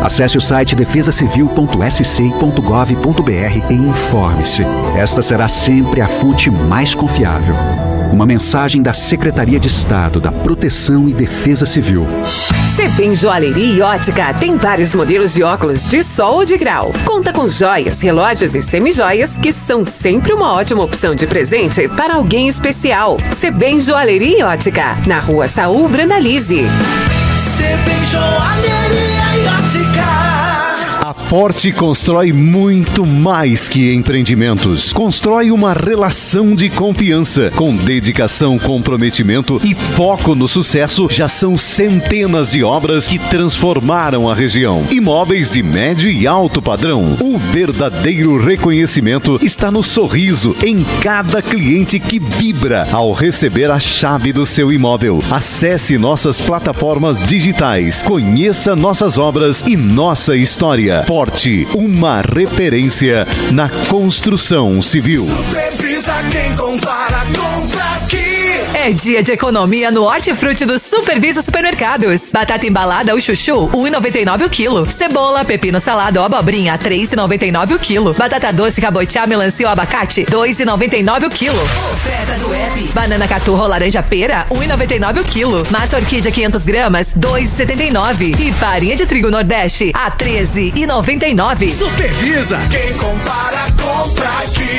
Acesse o site defesacivil.sc.gov.br e informe-se. Esta será sempre a fonte mais confiável. Uma mensagem da Secretaria de Estado da Proteção e Defesa Civil. Sebem Joalheria e Ótica tem vários modelos de óculos de sol ou de grau. Conta com joias, relógios e semijoias que são sempre uma ótima opção de presente para alguém especial. Sebem Joalheria e Ótica, na Rua Saul Brandalize. Sebem Joalheria e Ótica. A Forte constrói muito mais que empreendimentos. Constrói uma relação de confiança. Com dedicação, comprometimento e foco no sucesso, já são centenas de obras que transformaram a região. Imóveis de médio e alto padrão. O verdadeiro reconhecimento está no sorriso em cada cliente que vibra ao receber a chave do seu imóvel. Acesse nossas plataformas digitais. Conheça nossas obras e nossa história. Forte, uma referência na construção civil. Supervisa quem compara, compra aqui. É dia de economia no Hortifruti do Supervisa Supermercados. Batata embalada o chuchu, 1,99 o quilo. Cebola, pepino salado ou abobrinha, 3,99 o quilo. Batata doce, cabotiá, melancia ou abacate, 2,99 o quilo. Oferta do app. Banana caturra ou laranja pera, 1,99 o quilo. Massa orquídea 500 gramas, 2,79. E farinha de trigo Nordeste, a 13,99. Supervisa quem compara, compra aqui.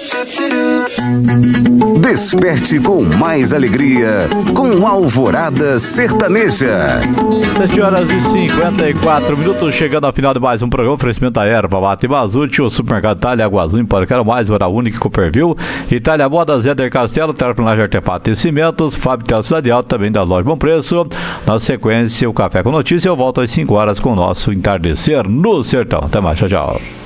Desperte com mais alegria com Alvorada Sertaneja. 7h54, chegando ao final de mais um programa. Oferecimento da Erva Mate Bazuti, o Supermercado Itália, Água Azul, Quero Mais, Hora Única e Cooperville, Itália Modas, Éder Castelo, Terplanagem Artefato e Cimentos, Fábio Tel Cidade Alta, também da Loja Bom Preço. Na sequência, o Café com Notícia. Eu volto às 5 horas com o nosso Entardecer no Sertão. Até mais, tchau, tchau.